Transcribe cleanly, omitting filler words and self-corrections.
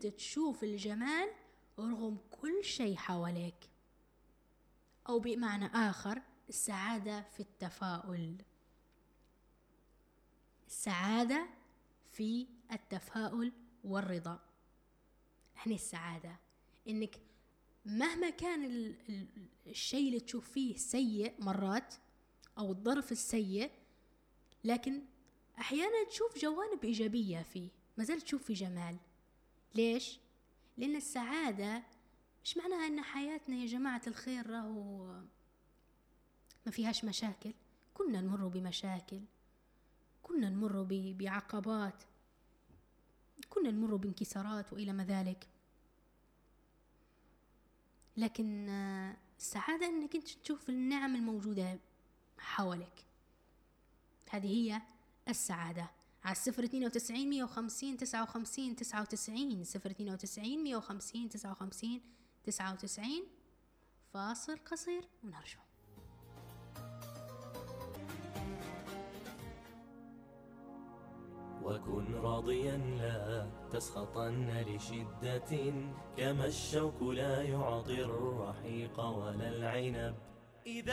زلت تشوف الجمال رغم كل شيء حواليك. أو بمعنى آخر، السعادة في التفاؤل. السعادة في التفاؤل والرضا. يعني السعادة إنك مهما كان الشيء اللي تشوف فيه سيء مرات أو الظرف السيء، لكن أحيانا تشوف جوانب إيجابية فيه، ما زلت تشوف فيه جمال. ليش؟ لأن السعادة مش معناها أن حياتنا يا جماعة الخير راهو ما فيهاش مشاكل. كنا نمر بمشاكل، كنا نمر بعقبات، كنا نمر بانكسارات وإلى ما ذلك. لكن السعادة أنك أنت تشوف النعم الموجودة حولك، هذه هي السعادة. على 092 150 59 99 092 150 59 99. فاصل قصير ونرجع. وكن راضيا لا تسخطن لشدة، كما الشوك لا يعطي الرحيق ولا العنب.